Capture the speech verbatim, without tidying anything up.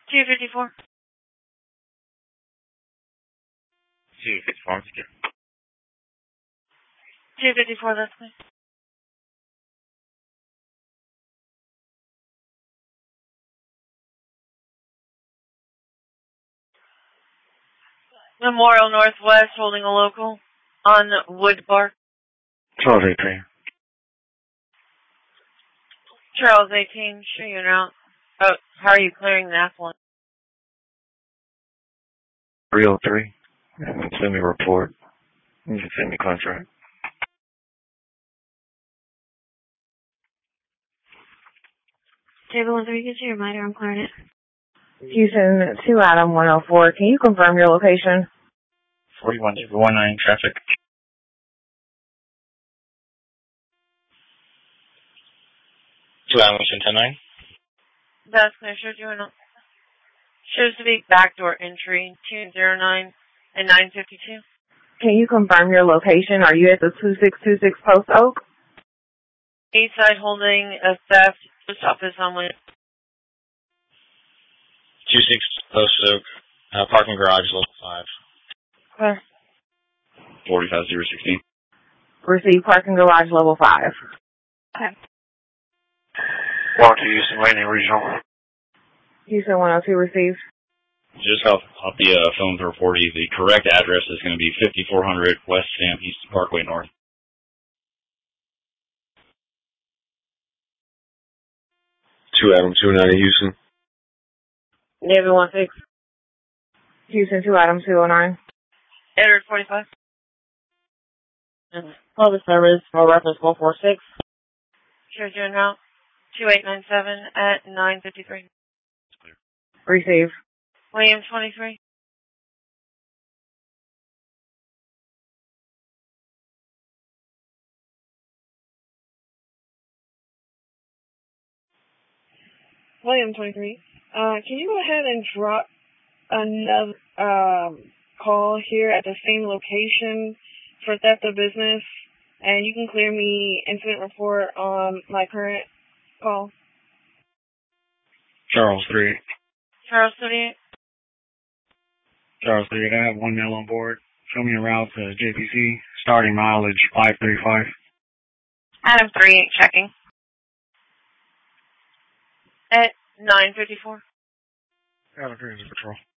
two fifty-four. two fifty-four. two fifty-four, that's me. Memorial Northwest holding a local on Wood Park. Charles eighteen. Charles eighteen, sure you're out. Oh, how are you clearing the affluent? three oh three. Send me a report. You can send me a contract. Table one three, get your reminder, I'm clearing it. Houston two Adam one oh four. Can you confirm your location? forty-one one nine traffic. two Adam ten nine. That's clear, sure doing it. Shows to be backdoor entry, two zero nine and nine fifty-two. Can you confirm your location? Are you at the two six two six Post Oak? Eastside holding a theft, post office on way. two six Post Oak, uh, parking garage, level five. Clear. forty-five zero sixteen. Receive parking garage level five. Okay. one two Houston, Lightning Regional. Houston one oh two received. Just off, off the uh, phone to report you, the correct address is going to be fifty-four hundred West Sam Houston Parkway North. two Adam two ninety Houston. Navy one six. Houston two Adam two oh nine. Edward forty-five. Public service for reference one four six. Sure doing route two eight nine seven at nine fifty-three. Receive. William twenty-three. William twenty-three. Uh, can you go ahead and drop another um, call here at the same location for theft of business, and you can clear me incident report on my current call? Charles three. Charles thirty-eight. Charles three, I have one male on board. Show me a route to J P C, starting mileage five thirty-five. Adam thirty-eight checking. At nine fifty-four. Adam three is a patrol.